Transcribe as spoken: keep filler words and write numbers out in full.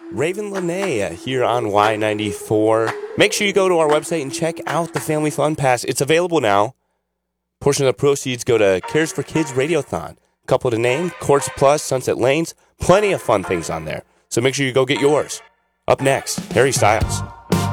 Raven Lene here on Y ninety-four. Make sure you go to our website and check out the Family Fun Pass. It's available now. Portion of the proceeds go to Cares for Kids Radiothon. Couple to name, Courts Plus, Sunset Lanes. Plenty of fun things on there. So make sure you go get yours. Up next, Harry Styles.